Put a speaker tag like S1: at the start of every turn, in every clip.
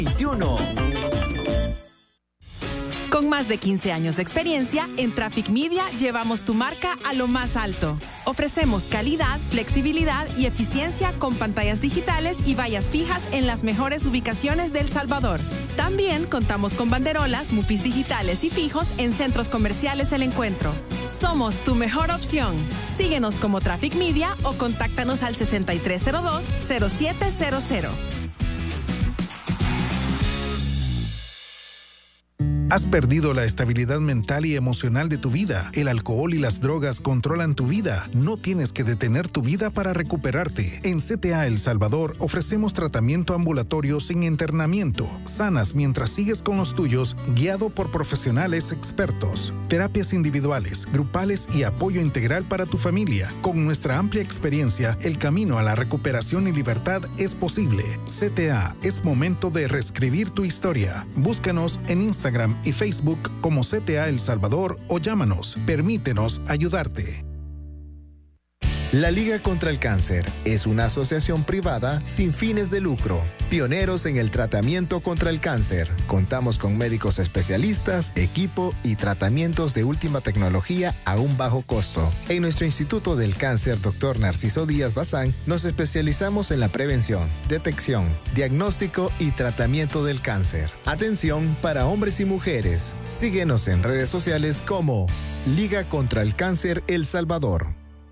S1: 21.
S2: Con más de 15 años de experiencia, en Traffic Media llevamos tu marca a lo más alto. Ofrecemos calidad, flexibilidad y eficiencia con pantallas digitales y vallas fijas en las mejores ubicaciones de El Salvador. También contamos con banderolas, mupis digitales y fijos en centros comerciales El Encuentro. Somos tu mejor opción. Síguenos como Traffic Media o contáctanos al 6302-0700.
S3: ¿Has perdido la estabilidad mental y emocional de tu vida? El alcohol y las drogas controlan tu vida. No tienes que detener tu vida para recuperarte. En CTA El Salvador ofrecemos tratamiento ambulatorio sin internamiento. Sanas mientras sigues con los tuyos, guiado por profesionales expertos. Terapias individuales, grupales y apoyo integral para tu familia. Con nuestra amplia experiencia, el camino a la recuperación y libertad es posible. CTA, es momento de reescribir tu historia. Búscanos en Instagram y Facebook como CTA El Salvador o llámanos. Permítenos ayudarte.
S1: La Liga contra el Cáncer es una asociación privada sin fines de lucro, pioneros en el tratamiento contra el cáncer. Contamos con médicos especialistas, equipo y tratamientos de última tecnología a un bajo costo. En nuestro Instituto del Cáncer Dr. Narciso Díaz Bazán nos especializamos en la prevención, detección, diagnóstico y tratamiento del cáncer. Atención para hombres y mujeres. Síguenos en redes sociales como Liga contra el Cáncer El Salvador.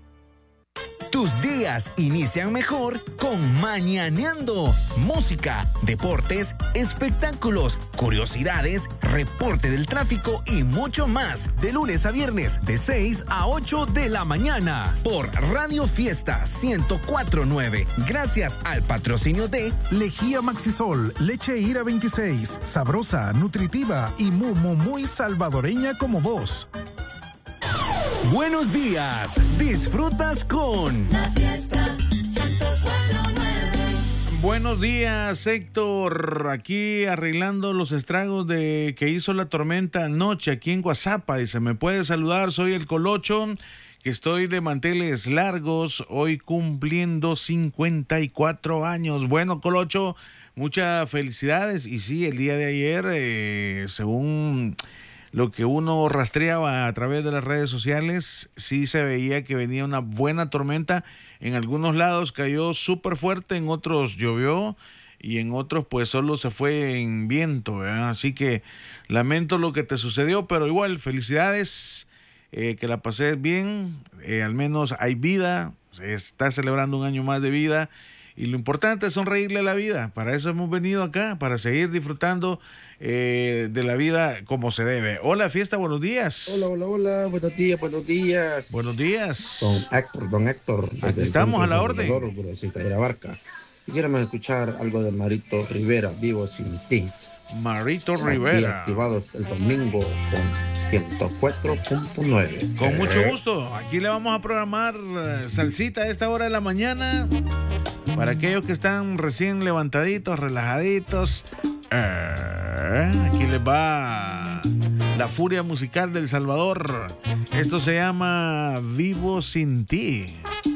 S4: Tus días inician mejor con Mañaneando. Música, deportes, espectáculos, curiosidades, reporte del tráfico y mucho más. De lunes a viernes, de 6 a 8 de la mañana. Por Radio Fiesta 104.9. Gracias al patrocinio de
S3: Lejía Maxisol, leche Ira 26. Sabrosa, nutritiva y muy salvadoreña como vos.
S4: Buenos días, disfrutas con
S5: La Fiesta 104.9.
S6: Buenos días, Héctor. Aquí arreglando los estragos que hizo la tormenta anoche aquí en Guazapa. Dice, ¿me puedes saludar? Soy el Colocho, que estoy de manteles largos, hoy cumpliendo 54 años. Bueno, Colocho, muchas felicidades. Y sí, el día de ayer, según lo que uno rastreaba a través de las redes sociales, sí se veía que venía una buena tormenta. En algunos lados cayó súper fuerte, en otros llovió y en otros pues solo se fue en viento, ¿verdad? Así que lamento lo que te sucedió, pero igual felicidades, que la pases bien, al menos hay vida, se está celebrando un año más de vida. Y lo importante es sonreírle a la vida. Para eso hemos venido acá, para seguir disfrutando de la vida como se debe. Hola, Fiesta, buenos días.
S7: Hola, buenos días.
S6: Buenos días.
S7: Don Héctor.
S6: Aquí estamos a la orden.
S7: De la Barca. Quisiéramos escuchar algo de Marito Rivera, Vivo Sin Ti.
S6: Marito
S7: Aquí
S6: Rivera.
S7: activados el domingo con 104.9.
S6: Con mucho gusto. Aquí le vamos a programar salsita a esta hora de la mañana. Para aquellos que están recién levantaditos, relajaditos. Aquí les va la furia musical del Salvador. Esto se llama Vivo Sin Ti.